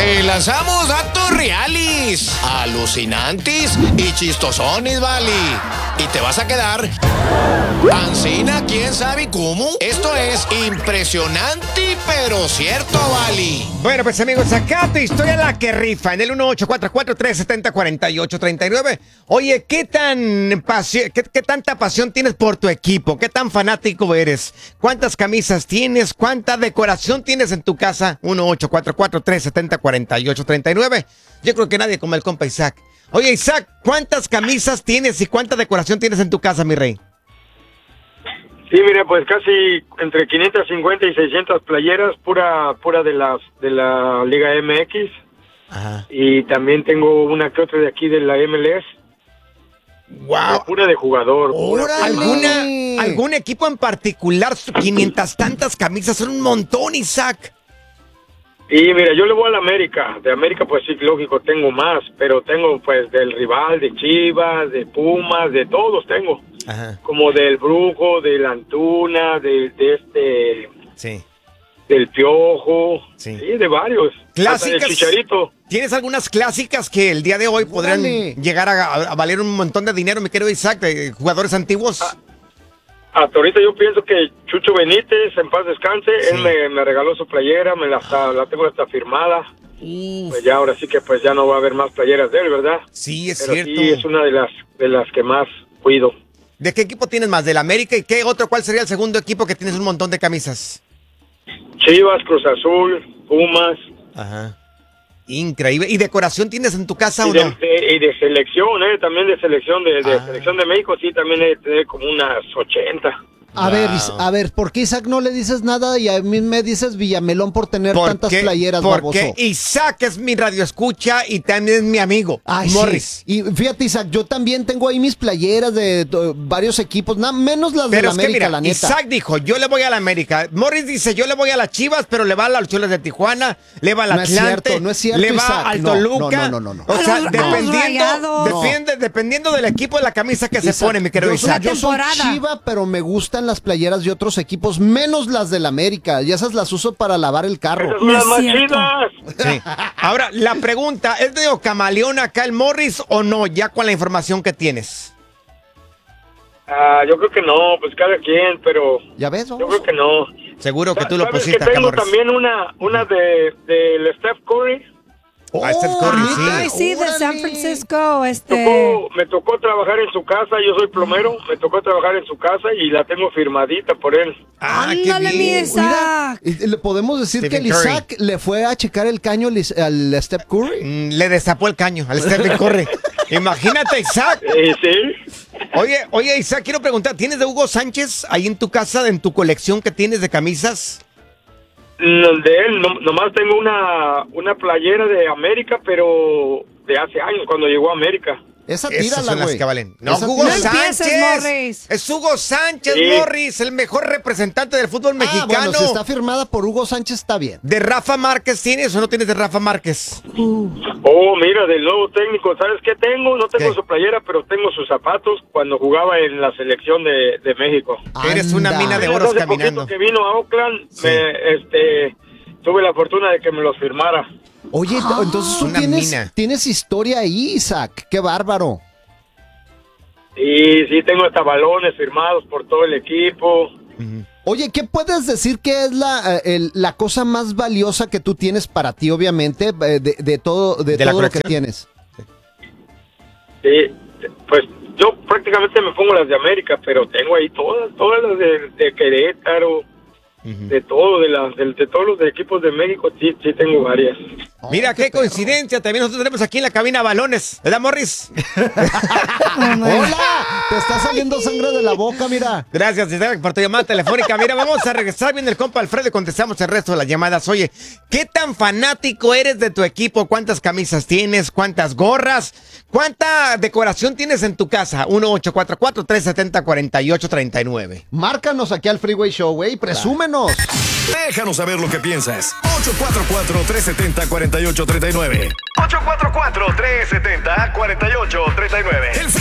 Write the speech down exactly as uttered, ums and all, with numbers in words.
Te lanzamos datos reales, alucinantes y chistosones, vale. Y te vas a quedar ancina, quién sabe cómo. Esto es impresionante, pero cierto, vale. Bueno, pues amigos, acá tu historia la que rifa en el uno ocho cuatro cuatro, tres siete cero, cuatro ocho tres nueve. Oye, ¿qué tan pasión, qué, qué tanta pasión tienes por tu equipo? ¿Qué tan fanático eres? ¿Cuántas camisas tienes? ¿Cuánta decoración tienes en tu casa? uno ocho cuatro cuatro, tres siete cero, cuatro ocho tres nueve. Yo creo que nadie como el compa Isaac. Oye, Isaac, ¿cuántas camisas tienes y cuánta decoración tienes en tu casa, mi rey? Sí, mire, pues casi entre quinientas cincuenta y seiscientas playeras, pura pura de las de la Liga M X. Ajá. Y también tengo una que otra de aquí de la M L S. Wow. Pura de jugador. Pura, ¿Alguna, ¿Algún equipo en particular? quinientas tantas camisas, son un montón, Isaac. Y mira, yo le voy a la América. De América, pues sí, lógico, tengo más. Pero tengo, pues, del rival, de Chivas, de Pumas, de todos tengo. Ajá. Como del Brujo, de la Antuna, de, de este... Sí. Del Piojo. Sí. Sí, de varios. Clásicas. Hasta del Chicharito. ¿Tienes algunas clásicas que el día de hoy podrán Dale. llegar a, a valer un montón de dinero, mi querido Isaac, de jugadores antiguos? Ah. Hasta ahorita yo pienso que Chucho Benítez, en paz descanse, Sí. él me, me regaló su playera, me la, hasta, la tengo hasta firmada. Uf. Pues ya ahora sí que pues ya no va a haber más playeras de él, ¿verdad? Sí, es Pero cierto. sí, es una de las de las que más cuido. ¿De qué equipo tienes más? ¿Del América? ¿Y qué otro? ¿Cuál sería el segundo equipo que tienes un montón de camisas? Chivas, Cruz Azul, Pumas. Ajá. Increíble. ¿Y decoración tienes en tu casa Y o de, no? de- y de selección, ¿eh? También de selección, de, de Ah. selección de México, sí, también he de tener como unas ochenta. A ver, Wow. Is- a ver, ¿por qué Isaac no le dices nada y a mí me dices Villamelón por tener ¿Por tantas qué? playeras, Porque baboso? Isaac es mi radioescucha y también es mi amigo, Ay, Morris. sí. Y fíjate, Isaac, yo también tengo ahí mis playeras de, de varios equipos, nada menos las de Pero la es que América, mira, la neta. Isaac dijo, yo le voy a la América. Morris dice, yo le voy a las Chivas, pero le va a las Chulas de Tijuana, le va al No es Atlante, cierto, no es cierto, le va Isaac. al No, Toluca. no, no, no, no, no. O sea, A los- a los dependiendo, Rayados. depende, dependiendo del equipo de la camisa que se Isaac, pone, mi querido yo soy, Isaac. yo soy Temporada. Chiva, pero me gustan las playeras de otros equipos, menos las de la América. Y esas las uso para lavar el carro. Esas son No las es más cierto. chidas. Sí. Ahora, la pregunta, ¿es de camaleón acá el Morris o no? Ya con la información que tienes. Ah, yo creo que no, pues cada quien, pero ¿Ya ves? yo baboso? creo que no. Seguro que tú lo ¿Sabes pusiste que acá, tengo Morris. también una, una de, del Steph Curry? Ah, Steph Curry, Oh, sí. Ay, sí, de Órale. San Francisco, este... Tocó, me tocó trabajar en su casa, yo soy plomero, me tocó trabajar en su casa y la tengo firmadita por él. Ah, qué Ándale, mi bien. Isaac. Y le podemos decir Stephen que el Curry. Isaac le fue a checar el caño al, Is- al Steph Curry. Mm, Le destapó el caño al Stephen Curry. Imagínate, Isaac. Eh, sí, Oye, oye, Isaac, quiero preguntar, ¿tienes de Hugo Sánchez ahí en tu casa, en tu colección que tienes de camisas? no, de él, no- nomás tengo una, una playera de América, pero de hace años, cuando llegó a América. Esa Esas tírala, son las güey. que valen. No, Esa Hugo No tírala. empieces, Sánchez. Morris. Es Hugo Sánchez, Sí. Morris, el mejor representante del fútbol Ah, mexicano. bueno, si está firmada por Hugo Sánchez, está bien. ¿De Rafa Márquez tienes o no tienes de Rafa Márquez? Oh, mira, del nuevo técnico, ¿sabes qué tengo? No tengo ¿Qué? su playera, pero tengo sus zapatos cuando jugaba en la selección de, de México. Eres una Anda. mina de Apenas oros hace caminando. poquito que vino a Oakland, Sí. me, este, tuve la fortuna de que me los firmara. Oye, entonces tú Una tienes, mina. tienes historia ahí, Isaac. Qué bárbaro. Y sí, tengo hasta balones firmados por todo el equipo. Oye, ¿qué puedes decir que es la, eh, el- la cosa más valiosa que tú tienes para ti, obviamente, eh, de, de todo, de ¿De la todo lo que colección? tienes? Sí, pues yo prácticamente me pongo las de América, pero tengo ahí todas, todas las de, de Querétaro, de todo, de, las de, de todos los equipos de México, sí, sí tengo varias. Mira qué coincidencia, también nosotros tenemos aquí en la cabina balones, ¿verdad, Morris? ¡Hola! Te está saliendo sangre de la boca, mira. Gracias, Isaac, por tu llamada telefónica. Mira, vamos a regresar bien el compa Alfredo y contestamos el resto de las llamadas. Oye, ¿qué tan fanático eres de tu equipo? ¿Cuántas camisas tienes? ¿Cuántas gorras? ¿Cuánta decoración tienes en tu casa? uno ocho cuatro cuatro, tres siete cero, cuatro ocho tres nueve. Márcanos aquí al Freeway Show, güey. Presúmenos. Déjanos saber lo que piensas. ocho cuatro cuatro, tres siete cero, cuatro ocho tres nueve. ocho cuatro cuatro, tres siete cero, cuatro ocho tres nueve. El